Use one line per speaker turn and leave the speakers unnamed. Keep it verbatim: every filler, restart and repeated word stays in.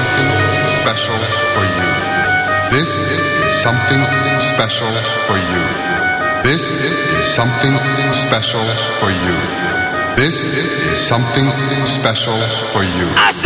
something special for you. This is something special for you. This is something special for you. This is something special for you.